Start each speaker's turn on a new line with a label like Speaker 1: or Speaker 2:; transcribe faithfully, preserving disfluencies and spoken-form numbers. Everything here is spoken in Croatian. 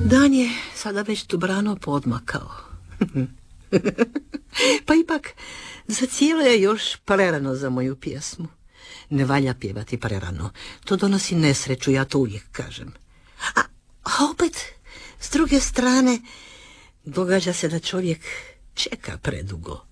Speaker 1: Dan je sada već dobrano podmakao. Pa ipak, za cijelo je još prerano za moju pjesmu. Ne valja pjevati prerano. To donosi nesreću, ja to uvijek kažem. A, a opet, s druge strane, događa se da čovjek čeka predugo.